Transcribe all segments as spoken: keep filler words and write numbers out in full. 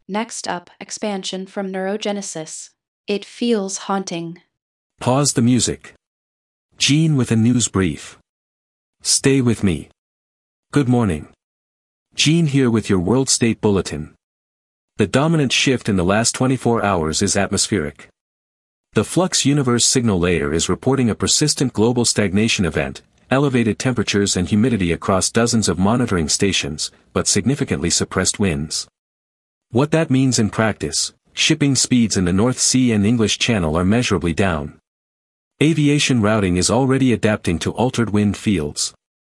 Next up, expansion from Neurogenesis. It feels haunting. Pause the music. Gene with a news brief. Stay with me. Good morning. Gene here with your World State Bulletin. The dominant shift in the last twenty-four hours is atmospheric. The Flux Universe Signal Layer is reporting a persistent global stagnation event, elevated temperatures and humidity across dozens of monitoring stations, but significantly suppressed winds. What that means in practice: shipping speeds in the North Sea and English Channel are measurably down. Aviation routing is already adapting to altered wind fields.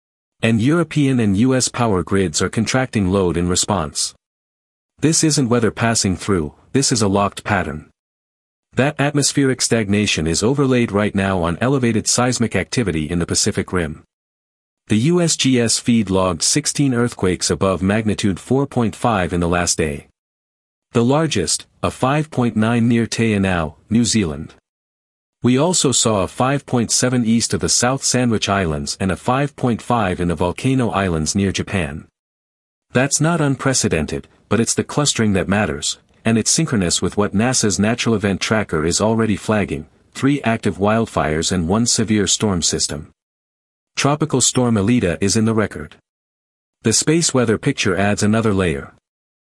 And European and U S power grids are contracting load in response. This isn't weather passing through, this is a locked pattern. That atmospheric stagnation is overlaid right now on elevated seismic activity in the Pacific Rim. The U S G S feed logged sixteen earthquakes above magnitude four point five in the last day. The largest, a five point nine near Te Anau, New Zealand. We also saw a five point seven east of the South Sandwich Islands and a five point five in the Volcano Islands near Japan. That's not unprecedented, but it's the clustering that matters, and it's synchronous with what NASA's Natural Event Tracker is already flagging: three active wildfires and one severe storm system. Tropical Storm Elita is in the record. The space weather picture adds another layer.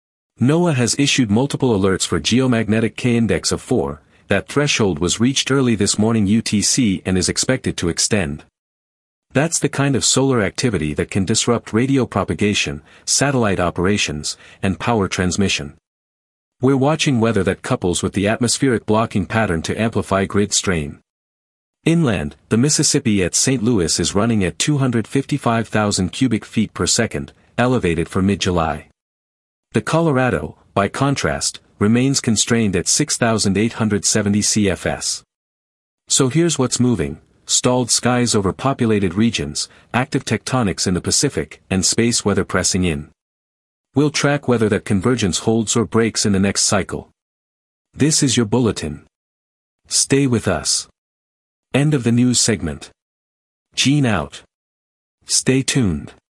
NOAA has issued multiple alerts for geomagnetic K-index of four, that threshold was reached early this morning U T C and is expected to extend. That's the kind of solar activity that can disrupt radio propagation, satellite operations, and power transmission. We're watching weather that couples with the atmospheric blocking pattern to amplify grid strain. Inland, the Mississippi at Saint Louis is running at two hundred fifty-five thousand cubic feet per second, elevated for mid-July. The Colorado, by contrast, remains constrained at six thousand eight hundred seventy C F S. So here's what's moving: stalled skies over populated regions, active tectonics in the Pacific, and space weather pressing in. We'll track whether that convergence holds or breaks in the next cycle. This is your bulletin. Stay with us. End of the news segment. Gene out. Stay tuned.